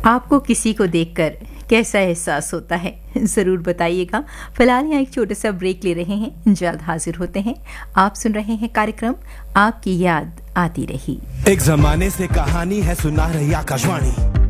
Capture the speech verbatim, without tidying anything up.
आपको किसी को देखकर कैसा एहसास होता है, ज़रूर बताइएगा। फिलहाल यहाँ एक छोटा सा ब्रेक ले रहे हैं, जल्द हाजिर होते हैं। आप सुन रहे हैं कार्यक्रम आपकी याद आती रही। एक जमाने से कहानी है सुना रही आकाशवाणी।